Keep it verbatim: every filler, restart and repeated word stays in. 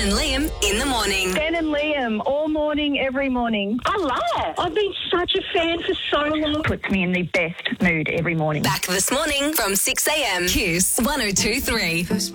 and Liam in the morning. Ben and Liam, all morning, every morning. I love it. I've been such a fan for so long. Puts me in the best mood every morning. Back this morning from six a.m. Kiss one oh two three.